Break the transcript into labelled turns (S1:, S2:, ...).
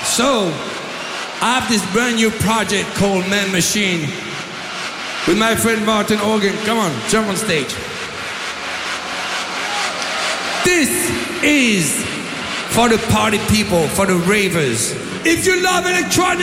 S1: So, I have this brand new project called Man Machine with my friend Martin Organ. Come on, jump on stage. This is for the party people, for the ravers. If you love electronic